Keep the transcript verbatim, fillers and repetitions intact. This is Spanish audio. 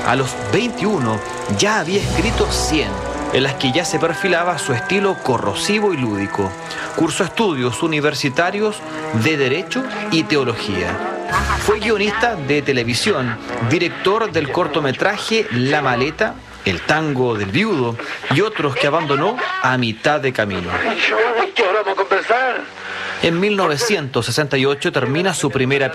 A los veintiuno ya había escrito cien, en las que ya se perfilaba su estilo corrosivo y lúdico. Cursó estudios universitarios de Derecho y Teología. Fue guionista de televisión, director del cortometraje La Maleta, El Tango del Viudo y otros que abandonó a mitad de camino. ¿Qué hora vamos a conversar? En mil novecientos sesenta y ocho termina su primera película.